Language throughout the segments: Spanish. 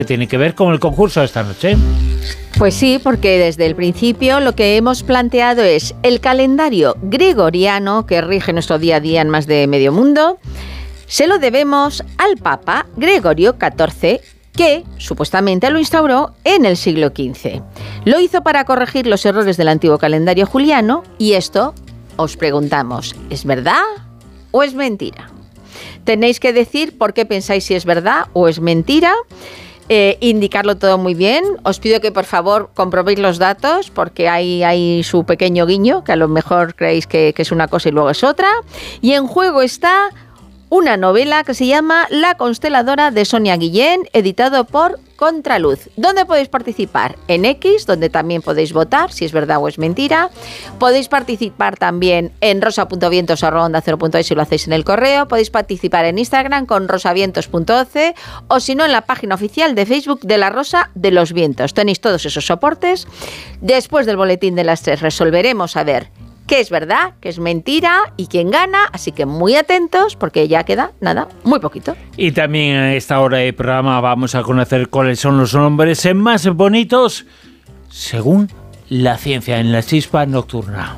tiene que ver con el concurso de esta noche. Pues sí, porque desde el principio lo que hemos planteado es el calendario gregoriano que rige nuestro día a día en más de medio mundo. Se lo debemos al Papa Gregorio XIV, que supuestamente lo instauró en el siglo XV. Lo hizo para corregir los errores del antiguo calendario juliano y esto os preguntamos, ¿es verdad o es mentira? Tenéis que decir por qué pensáis si es verdad o es mentira. Indicarlo todo muy bien. Os pido que por favor comprobéis los datos porque hay su pequeño guiño, que a lo mejor creéis que es una cosa y luego es otra. Y en juego está una novela que se llama La consteladora de Sonia Guillén, editado por Contraluz. ¿Dónde podéis participar? En X, donde también podéis votar si es verdad o es mentira. Podéis participar también en rosa.vientos@onda0.es si lo hacéis en el correo. Podéis participar en Instagram con rosavientos.oce o si no en la página oficial de Facebook de La Rosa de los Vientos. Tenéis todos esos soportes. Después del boletín de las 3 resolveremos a ver qué es verdad, qué es mentira y quién gana, así que muy atentos porque ya queda, nada, muy poquito. Y también en esta hora de programa vamos a conocer cuáles son los nombres más bonitos según la ciencia en la chispa nocturna.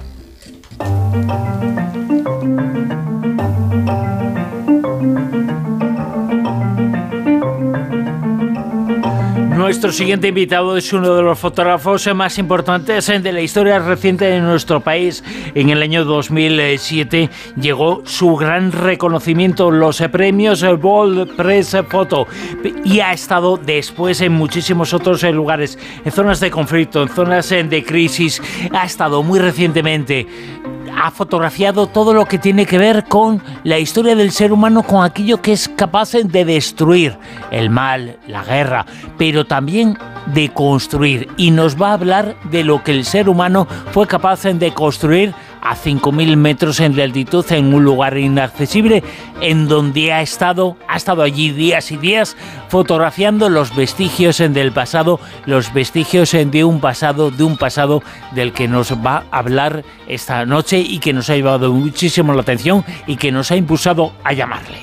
Nuestro siguiente invitado es uno de los fotógrafos más importantes de la historia reciente de nuestro país. En el año 2007 llegó su gran reconocimiento, los premios World Press Photo, y ha estado después en muchísimos otros lugares, en zonas de conflicto, en zonas de crisis. Ha estado muy recientemente, ha fotografiado todo lo que tiene que ver con la historia del ser humano, con aquello que es capaz de destruir, el mal, la guerra, pero también de construir. Y nos va a hablar de lo que el ser humano fue capaz de construir a 5.000 metros en de altitud, en un lugar inaccesible, en donde ha estado allí días y días fotografiando los vestigios del pasado, los vestigios de un pasado del que nos va a hablar esta noche y que nos ha llevado muchísimo la atención y que nos ha impulsado a llamarle.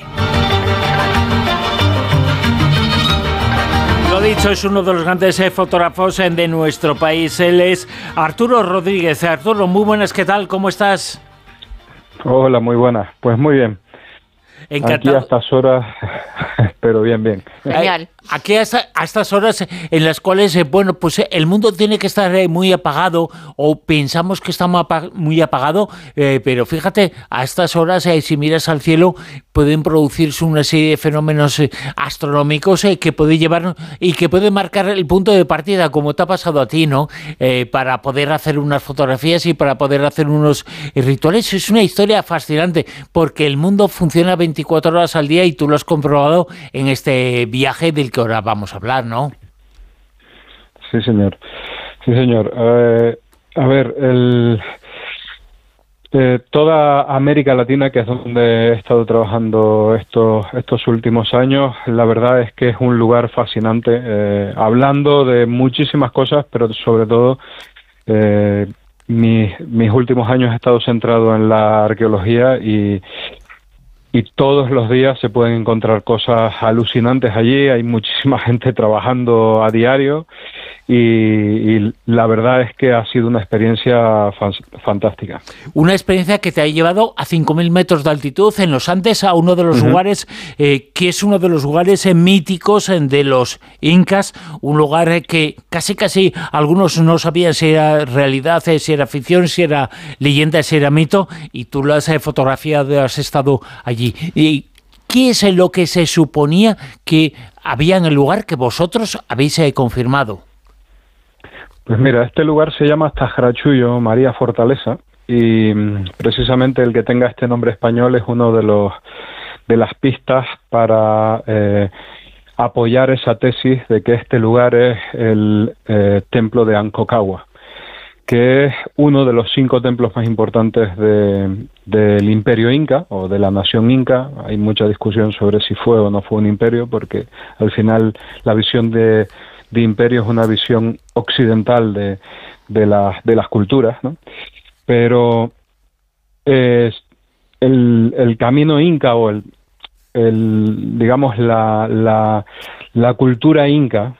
Lo dicho, es uno de los grandes fotógrafos de nuestro país. Él es Arturo Rodríguez. Arturo, muy buenas, ¿qué tal? ¿Cómo estás? Hola, muy buenas. Pues muy bien. Encantado. Aquí a estas horas, pero bien. Genial. Aquí a estas horas en las cuales, pues el mundo tiene que estar muy apagado, o pensamos que está muy apagado, pero fíjate, a estas horas, si miras al cielo, pueden producirse una serie de fenómenos astronómicos que puede llevar y que puede marcar el punto de partida, como te ha pasado a ti, ¿no? Para poder hacer unas fotografías y para poder hacer unos rituales. Es una historia fascinante, porque el mundo funciona 24 horas al día y tú lo has comprobado en este viaje del que ahora vamos a hablar, ¿no? Sí, señor. A ver, toda América Latina, que es donde he estado trabajando estos últimos años, la verdad es que es un lugar fascinante, hablando de muchísimas cosas, pero sobre todo mis últimos años he estado centrado en la arqueología y todos los días se pueden encontrar cosas alucinantes allí. Hay muchísima gente trabajando a diario y la verdad es que ha sido una experiencia fantástica. Una experiencia que te ha llevado a 5.000 metros de altitud en los Andes, a uno de los lugares que es uno de los lugares míticos de los incas, un lugar que casi algunos no sabían si era realidad, si era ficción, si era leyenda, si era mito, y tú lo has fotografiado, has estado allí. ¿Y qué es lo que se suponía que había en el lugar que vosotros habéis confirmado? Pues mira, este lugar se llama Tajrachuyo, María Fortaleza, y precisamente el que tenga este nombre español es uno de las pistas para apoyar esa tesis de que este lugar es el templo de Aconcagua, que es uno de los 5 templos más importantes del imperio inca o de la nación inca. Hay mucha discusión sobre si fue o no fue un imperio, porque al final la visión de imperio es una visión occidental de las culturas, ¿no? Pero el camino inca o digamos, la cultura inca,